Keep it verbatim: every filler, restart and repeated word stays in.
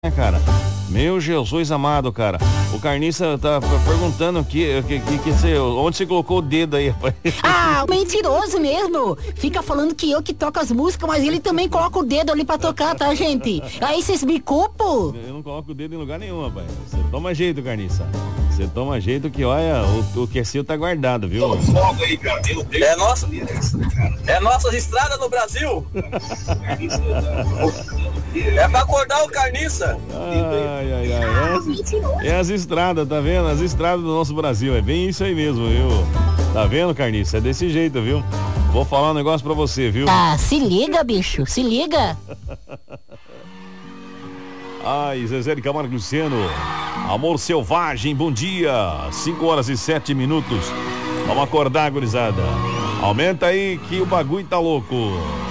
cara? Meu Jesus amado, cara. O Carniça tá perguntando que, que, que, que você, onde você colocou o dedo aí, rapaz? Ah, mentiroso mesmo. Fica falando que eu que toco as músicas, mas ele também coloca o dedo ali pra tocar, tá, gente? Aí vocês me culpam? Eu não coloco o dedo em lugar nenhum, rapaz. Você toma jeito, Carniça. Você toma jeito que, olha, o, o que é seu tá guardado, viu? É nossa, é nossas estradas no Brasil. É pra acordar o Carniça. Ai, ai, ai. É, é as estradas, tá vendo? As estradas do nosso Brasil. É bem isso aí mesmo, viu? Tá vendo, Carniça? É desse jeito, viu? Vou falar um negócio pra você, viu? Ah, se liga, bicho. Se liga. Ai, Zezé de Camargo e Luciano. Amor Selvagem, bom dia. cinco horas e sete minutos. Vamos acordar, gurizada. Aumenta aí que o bagulho tá louco.